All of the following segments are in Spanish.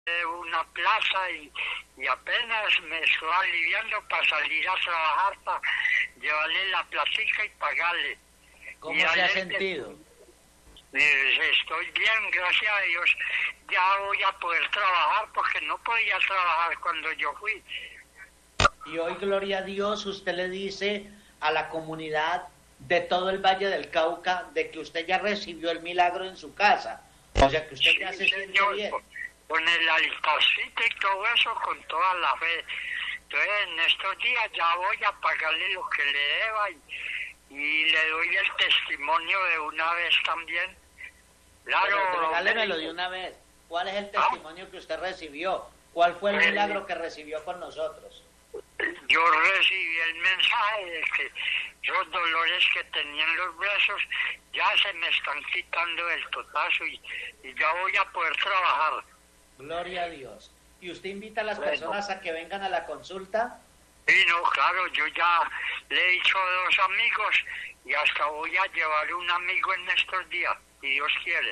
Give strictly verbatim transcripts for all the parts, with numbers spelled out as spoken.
una plaza y, y apenas me estoy aliviando para salir a trabajar, para llevarle la platica y pagarle. ¿Cómo y se ha sentido? Eh, estoy bien, gracias a Dios. Ya voy a poder trabajar porque no podía trabajar cuando yo fui. Y hoy, gloria a Dios, usted le dice a la comunidad de todo el Valle del Cauca de que usted ya recibió el milagro en su casa. O sea, que usted Sí, ya se siente señor, bien. con, con el altarcito y todo eso, con toda la fe. Entonces, en estos días ya voy a pagarle lo que le deba y, y le doy el testimonio de una vez también. Claro. Pero regálemelo de una vez. ¿Cuál es el testimonio ¿Ah? que usted recibió? ¿Cuál fue el milagro que recibió con nosotros? Yo recibí el mensaje de que los dolores que tenía en los brazos ya se me están quitando del totazo y, y ya voy a poder trabajar. Gloria a Dios. ¿Y usted invita a las bueno. personas a que vengan a la consulta? Sí, no, claro, yo ya le he dicho a dos amigos y hasta voy a llevar un amigo en estos días, si Dios quiere.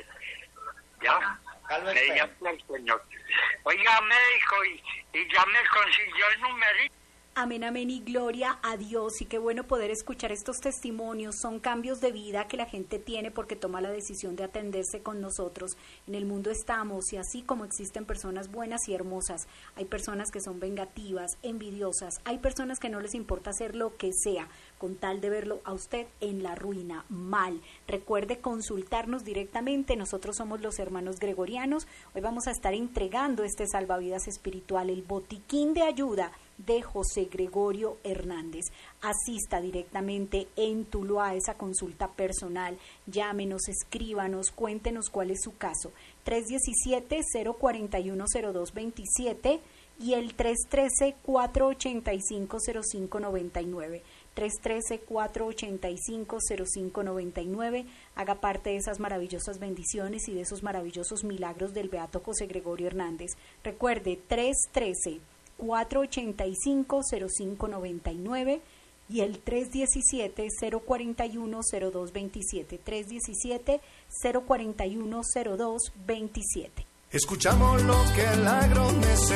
¿Ya? Mediante el Señor. Oiga, médico, y, y ya me consiguió el numerito. Amén, amén y gloria a Dios. Y qué bueno poder escuchar estos testimonios. Son cambios de vida que la gente tiene porque toma la decisión de atenderse con nosotros. En el mundo estamos y así como existen personas buenas y hermosas, hay personas que son vengativas, envidiosas, hay personas que no les importa hacer lo que sea con tal de verlo a usted en la ruina, mal. Recuerde consultarnos directamente. Nosotros somos los hermanos gregorianos. Hoy vamos a estar entregando este salvavidas espiritual, el botiquín de ayuda de José Gregorio Hernández. Asista directamente en Tuluá a esa consulta personal. Llámenos, escríbanos, cuéntenos cuál es su caso. tres uno siete, cero cuatro uno, cero dos dos siete y el tres uno tres, cuatro ocho cinco, cero cinco nueve nueve. tres uno tres, cuatro ocho cinco, cero cinco nueve nueve. Haga parte de esas maravillosas bendiciones y de esos maravillosos milagros del beato José Gregorio Hernández. Recuerde, tres uno tres, cuatro ocho cinco, cero cinco nueve nueve y el tres uno siete, cero cuatro uno, cero dos dos siete. tres uno siete, cero cuatro uno, cero dos dos siete. Escuchamos lo que el agro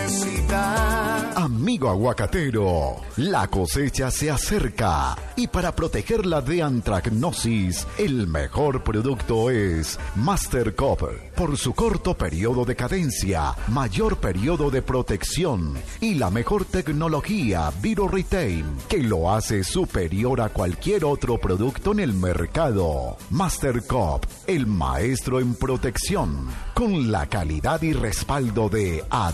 necesita. Amigo aguacatero, la cosecha se acerca y para protegerla de antracnosis, el mejor producto es Master Copper. Por su corto periodo de cadencia, mayor periodo de protección y la mejor tecnología ViroRetain, que lo hace superior a cualquier otro producto en el mercado. Master Cop, el maestro en protección, con la calidad y respaldo de A